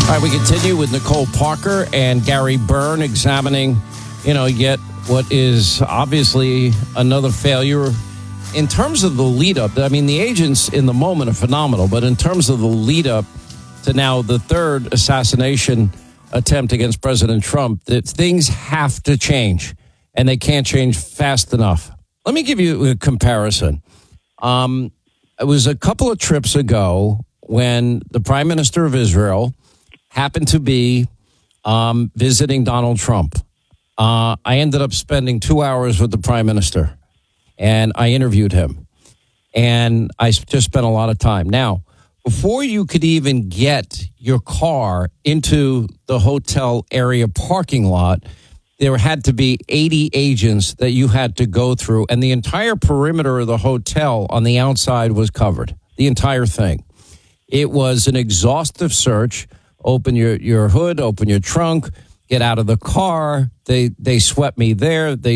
All right, we continue with Nicole Parker and Gary Byrne examining, yet what is obviously another failure in terms of the lead up. I mean, the agents in the moment are phenomenal, but in terms of the lead up to now the third assassination attempt against President Trump, that things have to change, and they can't change fast enough. Let me give you a comparison. It was a couple of trips ago when the Prime Minister of Israel happened to be visiting Donald Trump. I ended up spending 2 hours with the Prime Minister, and I interviewed him. And I just spent a lot of time. Now, before you could even get your car into the hotel area parking lot, there had to be 80 agents that you had to go through, and the entire perimeter of the hotel on the outside was covered, the entire thing. It was an exhaustive search. Open your hood, open your trunk, get out of the car. They swept me there. They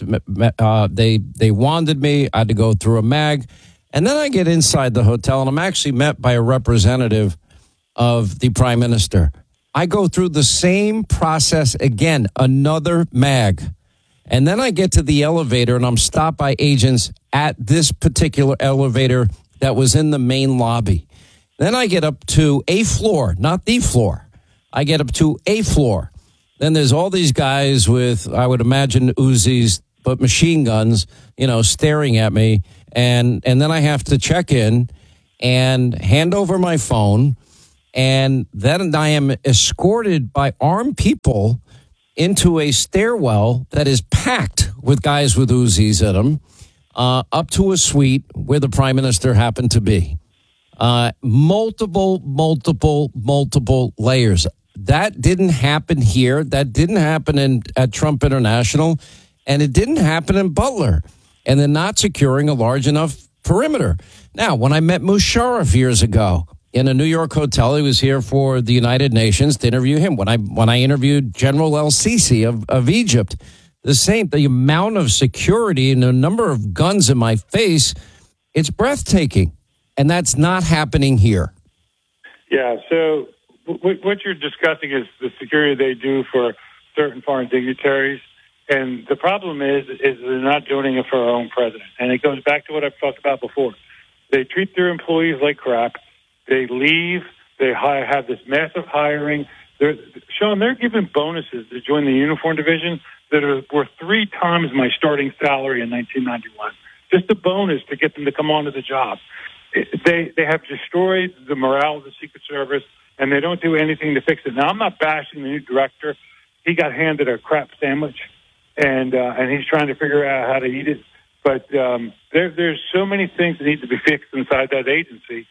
wanded me. I had to go through a mag. And then I get inside the hotel, and I'm actually met by a representative of the Prime Minister. I go through the same process again, another mag. And then I get to the elevator, and I'm stopped by agents at this particular elevator that was in the main lobby. Then I get up to a floor, not the floor. I get up to a floor. Then there's all these guys with, I would imagine, Uzis, but machine guns, staring at me. And then I have to check in and hand over my phone. And then I am escorted by armed people into a stairwell that is packed with guys with Uzis in them, up to a suite where the Prime Minister happened to be. Multiple layers. That didn't happen here. That didn't happen at Trump International. And it didn't happen in Butler. And they're not securing a large enough perimeter. Now, when I met Musharraf years ago in a New York hotel, he was here for the United Nations to interview him. When I interviewed General El-Sisi of Egypt, the amount of security and the number of guns in my face, it's breathtaking. And that's not happening here. Yeah, so what you're discussing is the security they do for certain foreign dignitaries. And the problem is they're not doing it for our own president. And it goes back to what I've talked about before. They treat their employees like crap. They leave. They have this massive hiring. Sean, they're giving bonuses to join the uniform division that are worth 3 times my starting salary in 1991. Just a bonus to get them to come onto the job. They have destroyed the morale of the Secret Service, and they don't do anything to fix it. Now, I'm not bashing the new director. He got handed a crap sandwich, and he's trying to figure out how to eat it. But there's so many things that need to be fixed inside that agency,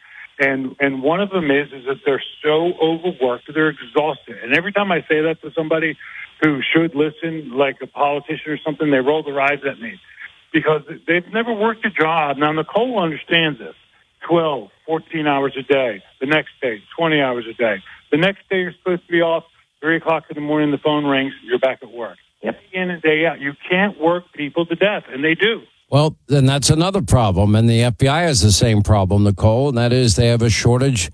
and one of them is that they're so overworked, they're exhausted. And every time I say that to somebody who should listen, like a politician or something, they roll their eyes at me because they've never worked a job. Now, Nicole understands this. 12, 14 hours a day. The next day, 20 hours a day. The next day, you're supposed to be off. 3 o'clock in the morning, the phone rings. You're back at work. Yep. Day in and day out. You can't work people to death, and they do. Well, then that's another problem, and the FBI has the same problem, Nicole, and that is they have a shortage,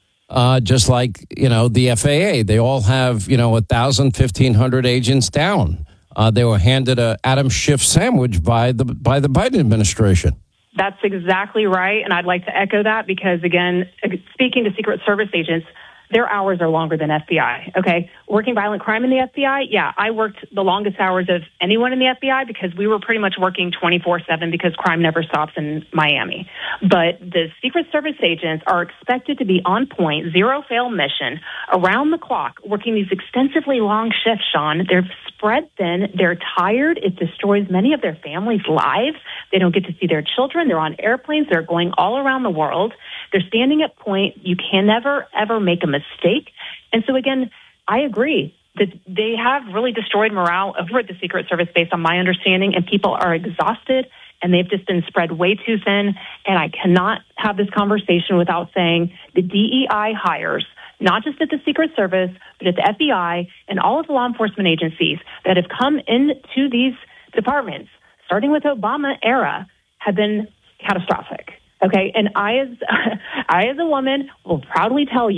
just like, the FAA. They all have, 1,000, 1,500 agents down. They were handed a Adam Schiff sandwich by the Biden administration. That's exactly right, and I'd like to echo that because, again, speaking to Secret Service agents, their hours are longer than FBI, okay? Working violent crime in the FBI, yeah, I worked the longest hours of anyone in the FBI because we were pretty much working 24/7 because crime never stops in Miami. But the Secret Service agents are expected to be on point, zero-fail mission, around the clock, working these extensively long shifts, Sean. They're spread thin. They're tired. It destroys many of their families' lives. They don't get to see their children. They're on airplanes. They're going all around the world. They're standing at point. You can never, ever make a mistake. And so, again, I agree that they have really destroyed morale over at the Secret Service based on my understanding, and people are exhausted, and they've just been spread way too thin. And I cannot have this conversation without saying the DEI hires, not just at the Secret Service, but at the FBI and all of the law enforcement agencies that have come into these departments, starting with Obama era, have been catastrophic. Okay, and I as a woman will proudly tell you,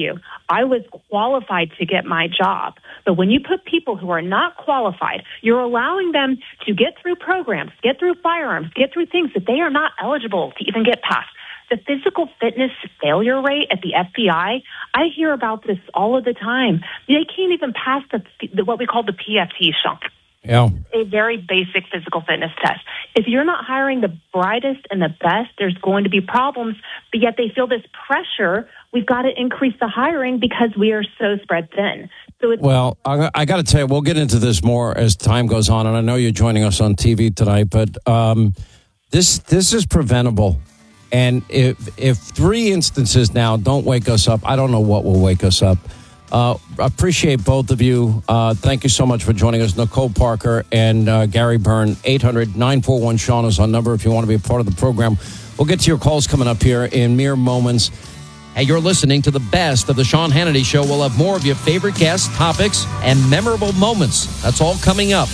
I was qualified to get my job. But when you put people who are not qualified, you're allowing them to get through programs, get through firearms, get through things that they are not eligible to even get past. The physical fitness failure rate at the FBI, I hear about this all of the time. They can't even pass the what we call the PFT, Sean. Yeah. A very basic physical fitness test. If you're not hiring the brightest and the best, there's going to be problems, but yet they feel this pressure. We've got to increase the hiring because we are so spread thin. So well, I got to tell you, we'll get into this more as time goes on, and I know you're joining us on TV tonight, but this is preventable. And if 3 instances now don't wake us up, I don't know what will wake us up. Appreciate both of you. Thank you so much for joining us. Nicole Parker and Gary Byrne. 800-941-SEAN is our number if you want to be a part of the program. We'll get to your calls coming up here in mere moments. Hey, you're listening to the best of the Sean Hannity Show. We'll have more of your favorite guests, topics, and memorable moments. That's all coming up.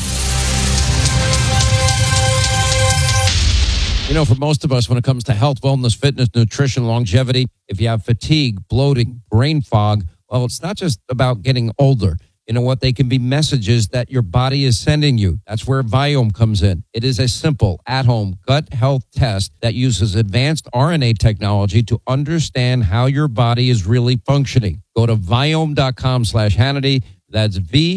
You know, for most of us, when it comes to health, wellness, fitness, nutrition, longevity, if you have fatigue, bloating, brain fog, well, it's not just about getting older. You know what? They can be messages that your body is sending you. That's where Viome comes in. It is a simple, at-home gut health test that uses advanced RNA technology to understand how your body is really functioning. Go to Viome.com/Hannity. That's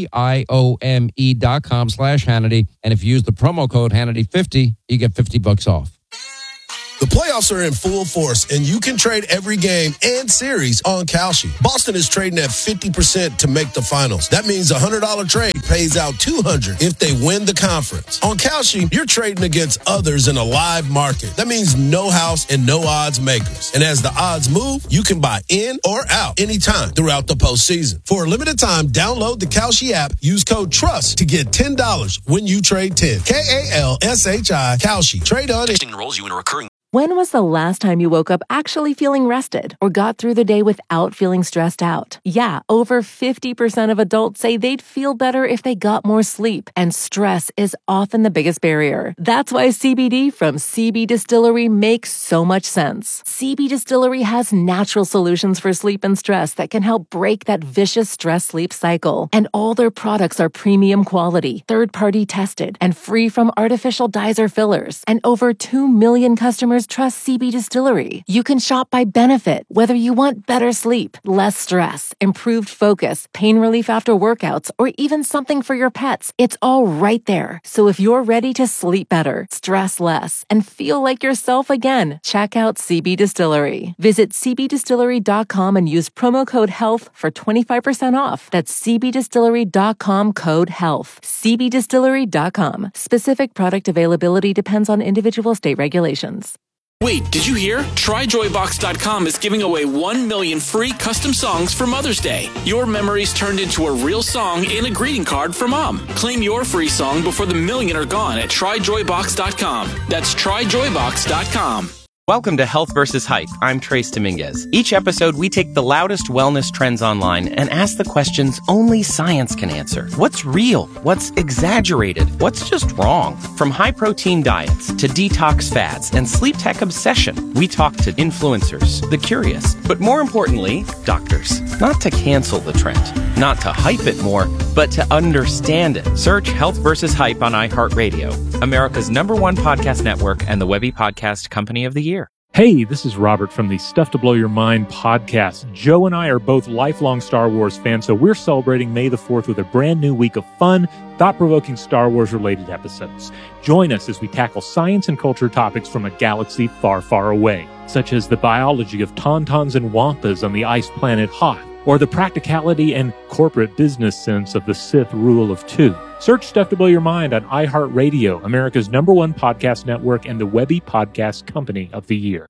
VIOME.com/Hannity. And if you use the promo code Hannity50, you get $50 off. The playoffs are in full force, and you can trade every game and series on Kalshi. Boston is trading at 50% to make the finals. That means a $100 trade pays out $200 if they win the conference. On Kalshi, you're trading against others in a live market. That means no house and no odds makers. And as the odds move, you can buy in or out anytime throughout the postseason. For a limited time, download the Kalshi app. Use code TRUST to get $10 when you trade 10. KALSHI, Kalshi. Trade on it. Enrolls you in a recurring. When was the last time you woke up actually feeling rested or got through the day without feeling stressed out? Yeah, over 50% of adults say they'd feel better if they got more sleep, and stress is often the biggest barrier. That's why CBD from CB Distillery makes so much sense. CB Distillery has natural solutions for sleep and stress that can help break that vicious stress-sleep cycle. And all their products are premium quality, third-party tested, and free from artificial dyes or fillers. And over 2 million customers trust CB Distillery. You can shop by benefit, whether you want better sleep, less stress, improved focus, pain relief after workouts, or even something for your pets. It's all right there. So if you're ready to sleep better, stress less, and feel like yourself again, check out CB Distillery. Visit cbdistillery.com and use promo code HEALTH for 25% off. That's cbdistillery.com code HEALTH. cbdistillery.com. Specific product availability depends on individual state regulations. Wait, did you hear? TryJoyBox.com is giving away 1 million free custom songs for Mother's Day. Your memories turned into a real song in a greeting card for Mom. Claim your free song before the million are gone at TryJoyBox.com. That's TryJoyBox.com. Welcome to Health vs. Hype. I'm Trace Dominguez. Each episode, we take the loudest wellness trends online and ask the questions only science can answer. What's real? What's exaggerated? What's just wrong? From high-protein diets to detox fads and sleep tech obsession, we talk to influencers, the curious, but more importantly, doctors. Not to cancel the trend, not to hype it more, but to understand it. Search Health vs. Hype on iHeartRadio, America's #1 podcast network and the Webby Podcast Company of the Year. Hey, this is Robert from the Stuff to Blow Your Mind podcast. Joe and I are both lifelong Star Wars fans, so we're celebrating May the 4th with a brand new week of fun, thought-provoking Star Wars-related episodes. Join us as we tackle science and culture topics from a galaxy far, far away, such as the biology of tauntauns and wampas on the ice planet Hoth, or the practicality and corporate business sense of the Sith rule of 2. Search Stuff to Blow Your Mind on iHeartRadio, America's #1 podcast network and the Webby Podcast Company of the Year.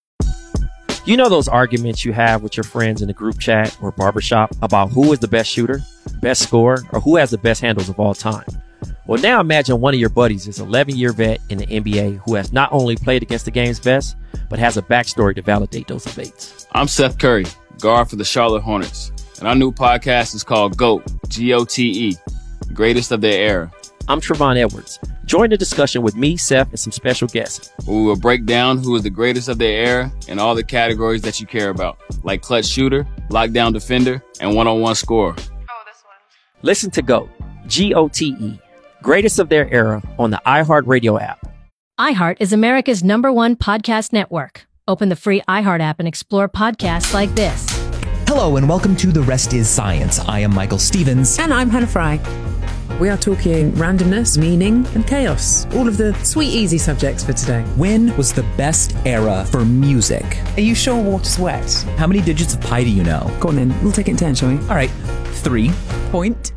You know those arguments you have with your friends in the group chat or barbershop about who is the best shooter, best scorer, or who has the best handles of all time? Well, now imagine one of your buddies is an 11-year vet in the NBA who has not only played against the game's best, but has a backstory to validate those debates. I'm Seth Curry, guard for the Charlotte Hornets, and our new podcast is called GOAT, G-O-T-E, Greatest of Their Era. I'm Trevon Edwards, Join the discussion with me, Seth, and some special guests. We will break down who is the greatest of their era in all the categories that you care about, like clutch shooter, lockdown defender, and one-on-one scorer. Listen to GOAT, G-O-T-E, greatest of their era on the iHeartRadio app. iHeart is America's #1 podcast network. Open the free iHeart app and explore podcasts like this. Hello and welcome to The Rest is Science. I am Michael Stevens. And I'm Hannah Fry. We are talking randomness, meaning, and chaos. All of the sweet, easy subjects for today. When was the best era for music? Are you sure water's wet? How many digits of pi do you know? Go on then. We'll take it in turn, shall we? All right. 3. Point.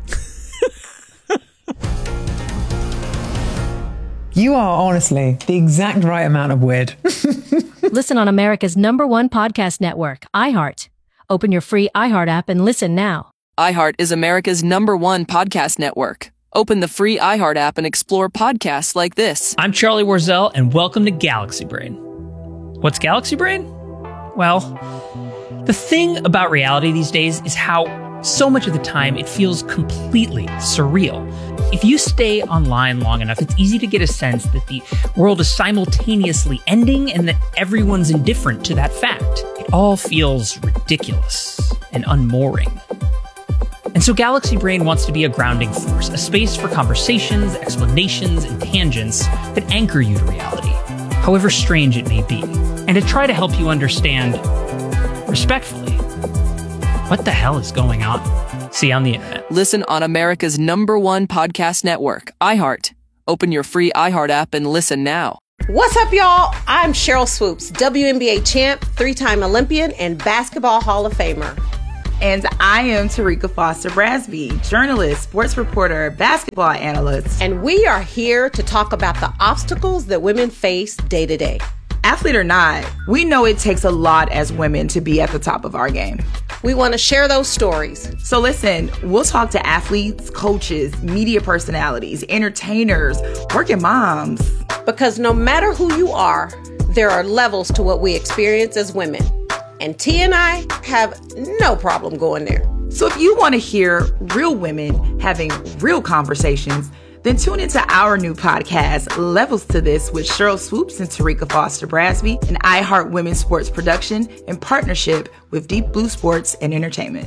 You are honestly the exact right amount of weird. Listen on America's #1 podcast network, iHeart. Open your free iHeart app and listen now. iHeart is America's #1 podcast network. Open the free iHeart app and explore podcasts like this. I'm Charlie Warzel, and welcome to Galaxy Brain. What's Galaxy Brain? Well, the thing about reality these days is how so much of the time it feels completely surreal. If you stay online long enough, it's easy to get a sense that the world is simultaneously ending and that everyone's indifferent to that fact. It all feels ridiculous and unmooring. And so Galaxy Brain wants to be a grounding force, a space for conversations, explanations, and tangents that anchor you to reality, however strange it may be, and to try to help you understand, respectfully, what the hell is going on? See you on the internet. Listen on America's #1 podcast network, iHeart. Open your free iHeart app and listen now. What's up, y'all? I'm Cheryl Swoops, WNBA champ, 3-time Olympian, and Basketball Hall of Famer. And I am Tarika Foster Brasby, journalist, sports reporter, basketball analyst. And we are here to talk about the obstacles that women face day to day. Athlete or not, we know it takes a lot as women to be at the top of our game. We want to share those stories. So listen, we'll talk to athletes, coaches, media personalities, entertainers, working moms. Because no matter who you are, there are levels to what we experience as women. And T and I have no problem going there. So if you want to hear real women having real conversations, then tune into our new podcast, Levels to This, with Cheryl Swoops and Tarika Foster Brasby, an iHeart Women's Sports production in partnership with Deep Blue Sports and Entertainment.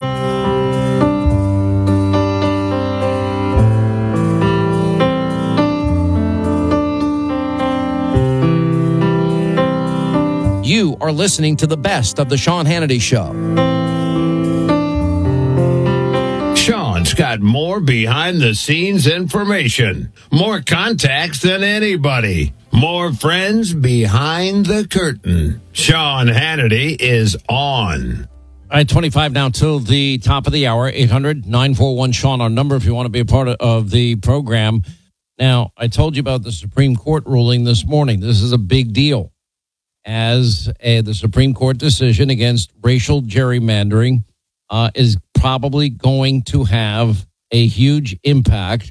You are listening to the best of the Sean Hannity Show. Sean's got more behind-the-scenes information, more contacts than anybody, more friends behind the curtain. Sean Hannity is on. All right, 25 now till the top of the hour, 800-941-SEAN, our number if you want to be a part of the program. Now, I told you about the Supreme Court ruling this morning. This is a big deal, as the Supreme Court decision against racial gerrymandering is probably going to have a huge impact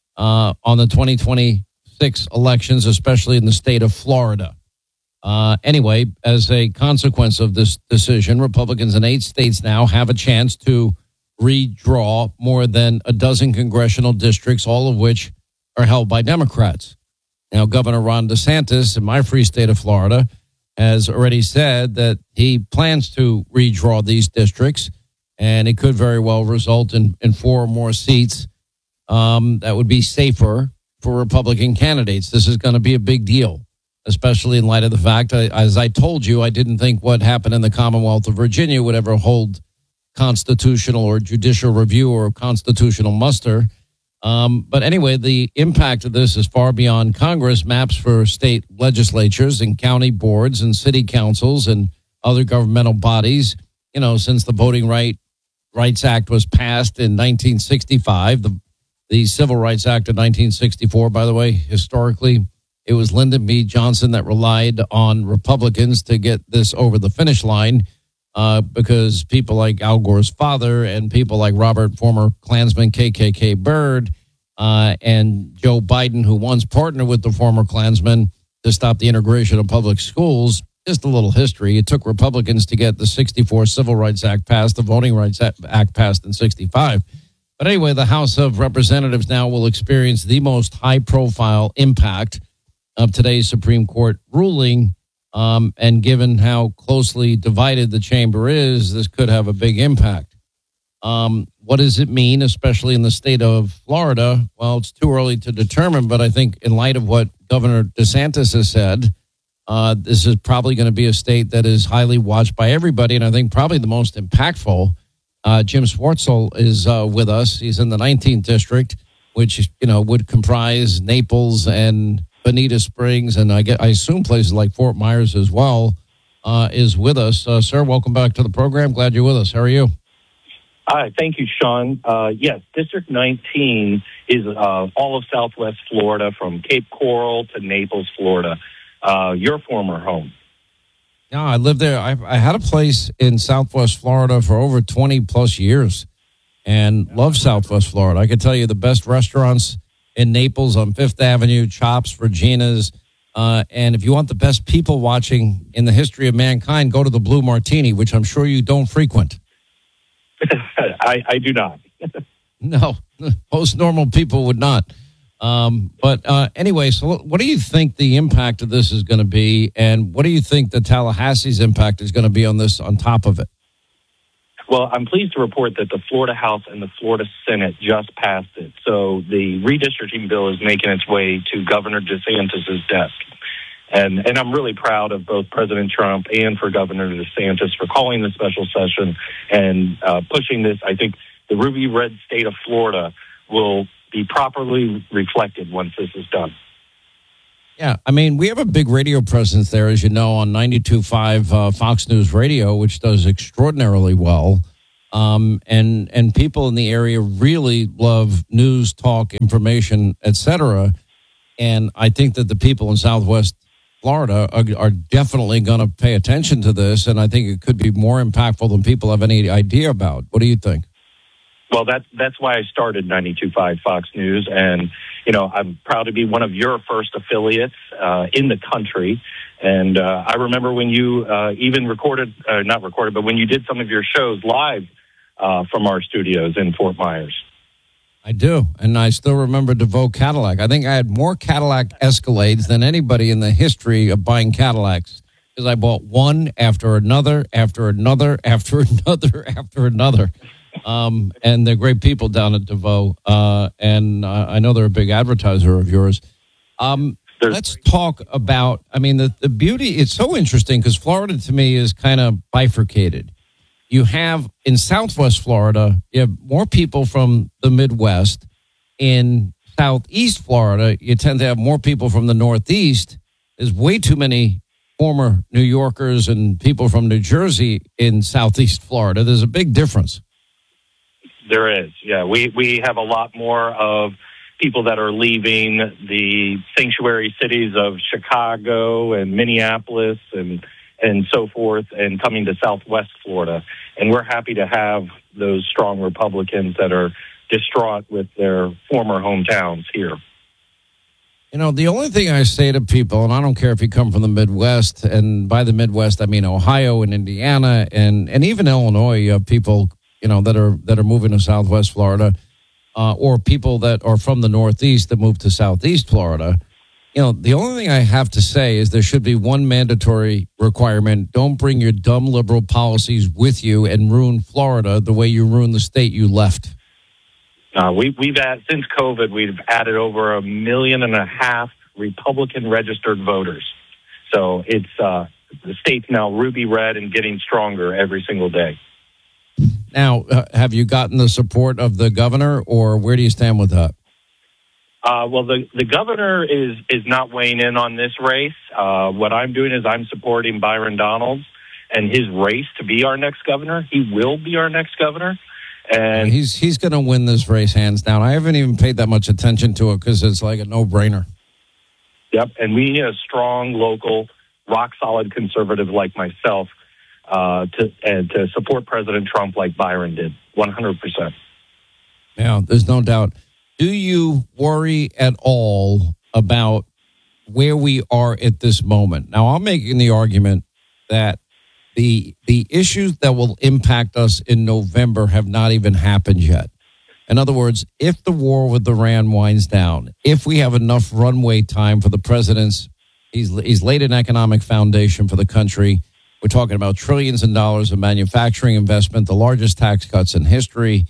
on the 2026 elections, especially in the state of Florida. Anyway, as a consequence of this decision, Republicans in 8 states now have a chance to redraw more than a dozen congressional districts, all of which are held by Democrats. Now, Governor Ron DeSantis in my free state of Florida has already said that he plans to redraw these districts, and it could very well result in 4 or more seats that would be safer for Republican candidates. This is going to be a big deal, especially in light of the fact, as I told you, I didn't think what happened in the Commonwealth of Virginia would ever hold constitutional or judicial review or constitutional muster. But anyway, the impact of this is far beyond Congress. Maps for state legislatures and county boards and city councils and other governmental bodies, you know, since the Voting Rights Act was passed in 1965, the Civil Rights Act of 1964, by the way, historically, it was Lyndon B. Johnson that relied on Republicans to get this over the finish line because people like Al Gore's father and people like Robert, former Klansman KKK Byrd, and Joe Biden, who once partnered with the former Klansman to stop the integration of public schools. Just a little history. It took Republicans to get the 64 Civil Rights Act passed, the Voting Rights Act passed in 65. But anyway, the House of Representatives now will experience the most high-profile impact of today's Supreme Court ruling. And given how closely divided the chamber is, this could have a big impact. What does it mean, especially in the state of Florida? Well, it's too early to determine, but I think in light of what Governor DeSantis has said, this is probably going to be a state that is highly watched by everybody, and I think probably the most impactful. Jim Swartzel is with us. He's in the 19th District, which would comprise Naples and Bonita Springs, and I assume places like Fort Myers as well, is with us. Sir, welcome back to the program. Glad you're with us. How are you? Hi, thank you, Sean. Yes, District 19 is all of Southwest Florida, from Cape Coral to Naples, Florida, your former home. No, I lived there. I had a place in Southwest Florida for over 20 plus years and love Southwest Florida. I can tell you the best restaurants in Naples on Fifth Avenue, Chops, Regina's. And if you want the best people watching in the history of mankind, go to the Blue Martini, which I'm sure you don't frequent. I do not. No, most normal people would not. But anyway, so what do you think the impact of this is going to be? And what do you think the Tallahassee's impact is going to be on this on top of it? Well, I'm pleased to report that the Florida House and the Florida Senate just passed it. So the redistricting bill is making its way to Governor DeSantis' desk. And I'm really proud of both President Trump and for Governor DeSantis for calling the special session and pushing this. I think the ruby red state of Florida will be properly reflected once this is done. Yeah, I mean, we have a big radio presence there, as you know, on 92.5 Fox News Radio, which does extraordinarily well. And people in the area really love news, talk, information, etc. And I think that the people in Southwest Florida are definitely going to pay attention to this, and I think it could be more impactful than people have any idea about. What do you think? Well, that's why I started 92.5 Fox News, and I'm proud to be one of your first affiliates in the country. And I remember when you even not recorded, but when you did some of your shows live from our studios in Fort Myers. I do, and I still remember DeVoe Cadillac. I think I had more Cadillac Escalades than anybody in the history of buying Cadillacs, because I bought one after another, after another, after another, after another. And they're great people down at DeVoe, and I know they're a big advertiser of yours. Let's talk about, the beauty. It's so interesting because Florida to me is kind of bifurcated. You have in Southwest Florida, you have more people from the Midwest. In Southeast Florida, you tend to have more people from the Northeast. There's way too many former New Yorkers and people from New Jersey in Southeast Florida. There's a big difference. There is, yeah. We have a lot more of people that are leaving the sanctuary cities of Chicago and Minneapolis and so forth and coming to Southwest Florida. And we're happy to have those strong Republicans that are distraught with their former hometowns here. The only thing I say to people, and I don't care if you come from the Midwest, and by the Midwest I mean Ohio and Indiana and even Illinois, people that are moving to Southwest Florida, or people that are from the Northeast that move to Southeast Florida. The only thing I have to say is there should be one mandatory requirement. Don't bring your dumb liberal policies with you and ruin Florida the way you ruined the state you left. We've had, since COVID, we've added over 1.5 million Republican registered voters. So it's the state's now ruby red and getting stronger every single day. Now, have you gotten the support of the governor, or where do you stand with that? Well, the governor is not weighing in on this race. What I'm doing is I'm supporting Byron Donalds and his race to be our next governor. He will be our next governor. And he's going to win this race hands down. I haven't even paid that much attention to it because it's like a no-brainer. Yep, and we need a strong, local, rock-solid conservative like myself to support President Trump like Byron did, 100%. Yeah, there's no doubt. Do you worry at all about where we are at this moment? Now, I'm making the argument that the issues that will impact us in November have not even happened yet. In other words, if the war with Iran winds down, if we have enough runway time for the president's, he's laid an economic foundation for the country. We're talking about trillions of dollars of manufacturing investment, the largest tax cuts in history,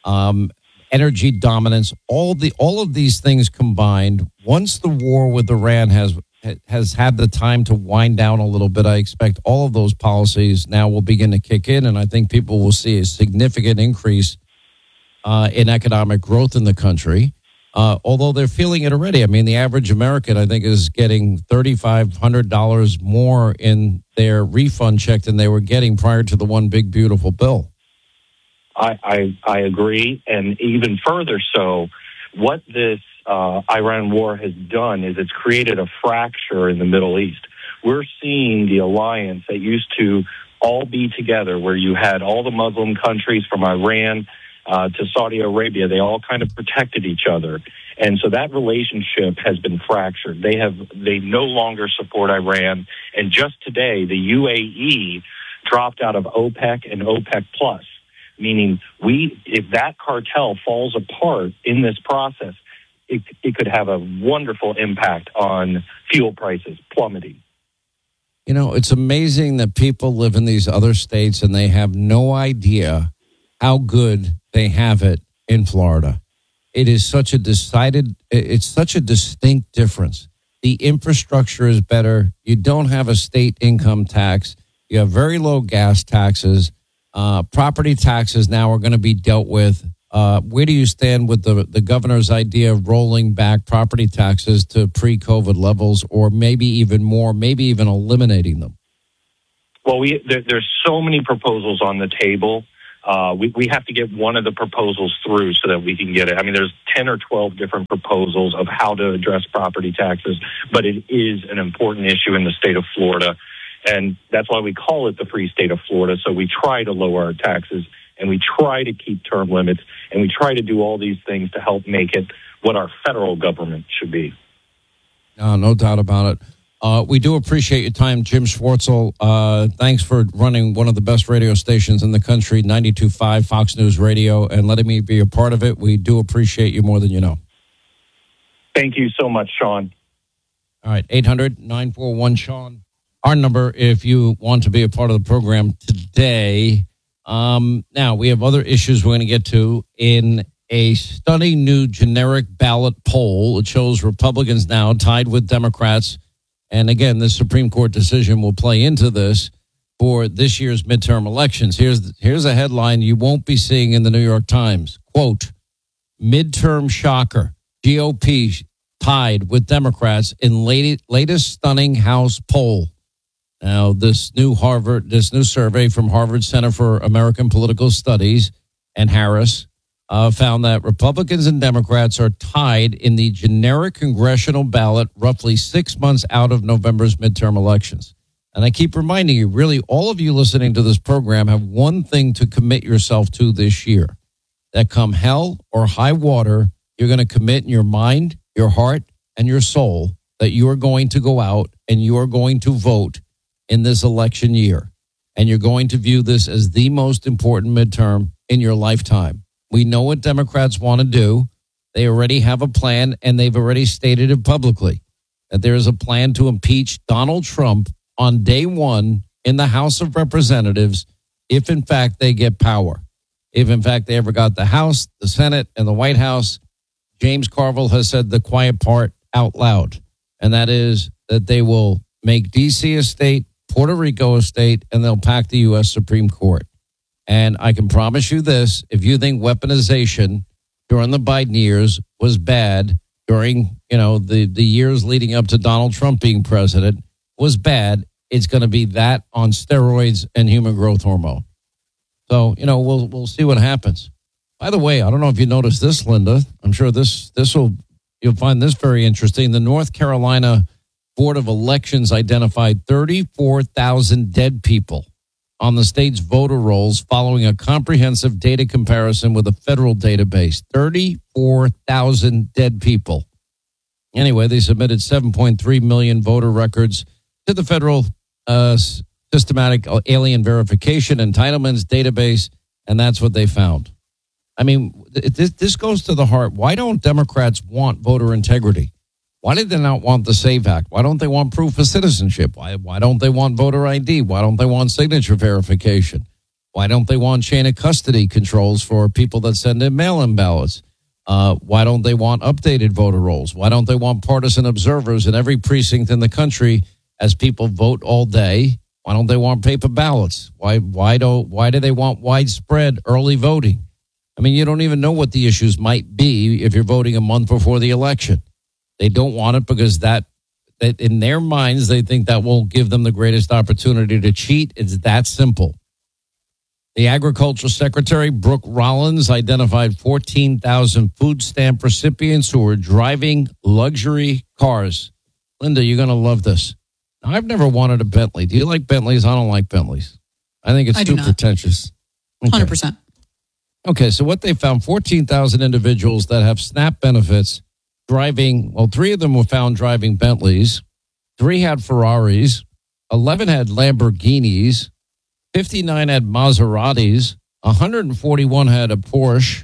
energy dominance, all of these things combined. Once the war with Iran has had the time to wind down a little bit, I expect all of those policies now will begin to kick in, and I think people will see a significant increase in economic growth in the country, although they're feeling it already. I mean, the average American, I think, is getting $3,500 more in their refund check than they were getting prior to the one big, beautiful bill. I agree, and even further so, what this Iran war has done is it's created a fracture in the Middle East. We're seeing the alliance that used to all be together, where you had all the Muslim countries from Iran to Saudi Arabia, they all kind of protected each other. And so that relationship has been fractured. They no longer support Iran. And just today, the UAE dropped out of OPEC and OPEC Plus, meaning if that cartel falls apart in this process, it could have a wonderful impact on fuel prices plummeting. You know, it's amazing that people live in these other states and they have no idea how good they have it in Florida. It's such a distinct difference. The infrastructure is better. You don't have a state income tax. You have very low gas taxes. Property taxes now are going to be dealt with. Where do you stand with the governor's idea of rolling back property taxes to pre-COVID levels, or maybe even more, maybe even eliminating them? Well, there's so many proposals on the table. We have to get one of the proposals through so that we can get it. I mean, there's 10 or 12 different proposals of how to address property taxes, but it is an important issue in the state of Florida. And that's why we call it the free state of Florida. So we try to lower our taxes, and we try to keep term limits, and we try to do all these things to help make it what our federal government should be. No doubt about it. We do appreciate your time, Jim Schwartzel. Thanks for running one of the best radio stations in the country, 92.5 Fox News Radio, and letting me be a part of it. We do appreciate you more than you know. Thank you so much, Sean. All right, 800-941-SEAN. Our number if you want to be a part of the program today. Now, we have other issues we're going to get to. In a stunning new generic ballot poll, it shows Republicans now tied with Democrats. And again, the Supreme Court decision will play into this for this year's midterm elections. Here's a headline you won't be seeing in the New York Times. Quote, midterm shocker. GOP tied with Democrats in latest stunning House poll. Now, this new survey from Harvard Center for American Political Studies and Harris found that Republicans and Democrats are tied in the generic congressional ballot roughly 6 months out of November's midterm elections. And I keep reminding you, really, all of you listening to this program have one thing to commit yourself to this year. That come hell or high water, you're going to commit in your mind, your heart, and your soul that you are going to go out and you are going to vote in this election year. And you're going to view this as the most important midterm in your lifetime. We know what Democrats want to do. They already have a plan, and they've already stated it publicly, that there is a plan to impeach Donald Trump on day one in the House of Representatives if, in fact, they get power. If, in fact, they ever got the House, the Senate, and the White House. James Carville has said the quiet part out loud, and that is that they will make D.C. a state, Puerto Rico a state, and they'll pack the U.S. Supreme Court. And I can promise you this, if you think weaponization during the Biden years was bad, during, the years leading up to Donald Trump being president was bad, it's going to be that on steroids and human growth hormone. So, we'll see what happens. By the way, I don't know if you noticed this, Linda. I'm sure you'll find this very interesting. The North Carolina Board of Elections identified 34,000 dead people on the state's voter rolls following a comprehensive data comparison with a federal database. 34,000 dead people. Anyway, they submitted 7.3 million voter records to the federal systematic alien verification entitlements database, and that's what they found. I mean, this goes to the heart. Why don't Democrats want voter integrity? Why did they not want the SAVE Act? Why don't they want proof of citizenship? Why don't they want voter ID? Why don't they want signature verification? Why don't they want chain of custody controls for people that send in mail-in ballots? Why don't they want updated voter rolls? Why don't they want partisan observers in every precinct in the country as people vote all day? Why don't they want paper ballots? Why do they want widespread early voting? I mean, you don't even know what the issues might be if you're voting a month before the election. They don't want it because that in their minds, they think that will give them the greatest opportunity to cheat. It's that simple. The Agriculture Secretary, Brooke Rollins, identified 14,000 food stamp recipients who were driving luxury cars. Linda, you're going to love this. Now, I've never wanted a Bentley. Do you like Bentleys? I don't like Bentleys. I think it's too pretentious. Okay. 100%. Okay, so what they found, 14,000 individuals that have SNAP benefits driving, 3 of them were found driving Bentleys, 3 had Ferraris, 11 had Lamborghinis, 59 had Maseratis, 141 had a Porsche,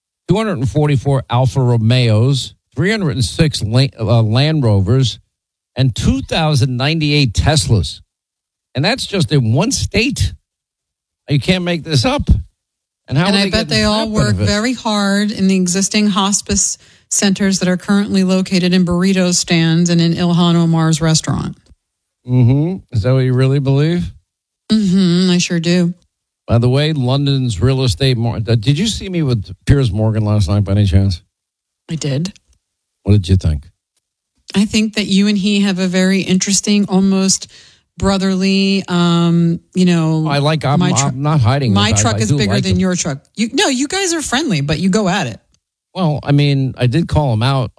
244 Alfa Romeos, 306 Land Rovers, and 2,098 Teslas. And that's just in one state. You can't make this up. And I bet they all work very hard in the existing hospice centers that are currently located in burrito stands and in Ilhan Omar's restaurant. Is that what you really believe? I sure do. By the way, London's real estate... Did you see me with Piers Morgan last night by any chance? I did. What did you think? I think that you and he have a very interesting, almost brotherly, I'm not hiding. My truck is bigger than your truck. You guys are friendly, but you go at it. Well, I mean, I did call him out